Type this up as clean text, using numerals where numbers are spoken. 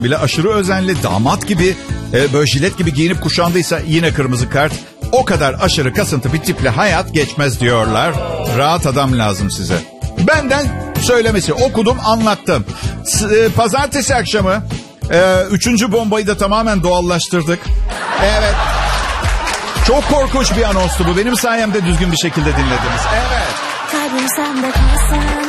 bile aşırı özenli, damat gibi, böyle jilet gibi giyinip kuşandıysa yine kırmızı kart. O kadar aşırı kasıntı bir tiple hayat geçmez diyorlar. Rahat adam lazım size. Benden söylemesi, okudum, anlattım. Pazartesi akşamı 3. bombayı da tamamen doğallaştırdık. Evet. Çok korkunç bir anonstu bu. Benim sayemde düzgün bir şekilde dinlediniz. Evet. Kalbim sende kalsın.